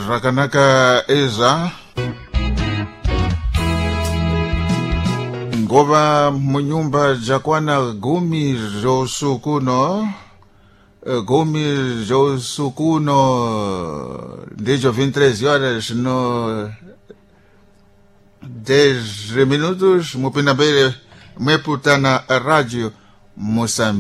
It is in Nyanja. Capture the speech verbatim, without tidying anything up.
rakanaka eza ngova munyumba jakwana gumi josukuno gumi josukuno ndicho vinte e três horas no dez minutos mupinambele mweputana rádio Moçambique.